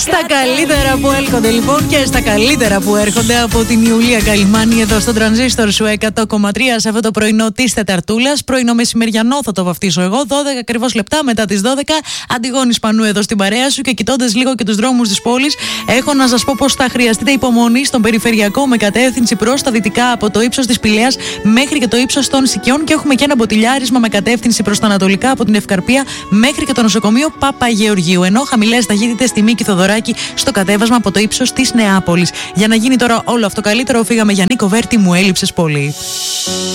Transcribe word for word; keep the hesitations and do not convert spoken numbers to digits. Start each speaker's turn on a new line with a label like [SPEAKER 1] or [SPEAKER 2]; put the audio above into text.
[SPEAKER 1] Στα καλύτερα που έρχονται λοιπόν και στα καλύτερα που έρχονται από την Ιουλία Καλυμάνη εδώ στο Τρανζίστορ σου εκατό κόμμα τρία σε αυτό το πρωινό της Τεταρτούλας. Πρωινό μεσημεριανό θα το βαφτίσω εγώ. δώδεκα ακριβώς λεπτά μετά τις δώδεκα. Αντιγόνης Πανού εδώ στην παρέα σου και κοιτώντας λίγο και τους δρόμους της πόλης, έχω να σας πω πως θα χρειαστείτε υπομονή στον περιφερειακό με κατεύθυνση προς τα δυτικά από το ύψος της Πηλαίας μέχρι και το ύψος των Σικιών. Και έχουμε και ένα μποτιλιάρισμα με κατεύθυνση προς τα ανατολικά από την Ευκαρπία μέχρι και το νοσοκομείο Παπαγεωργίου. Ενώ χαμηλές ταχύτητες στη Μίκη Θοδωράκη στο κατέβασμα από το ύψος της Νεάπολης. Για να γίνει τώρα όλο αυτό καλύτερο, φύγαμε για Νίκο Βέρτη, μου έλειψες πολύ.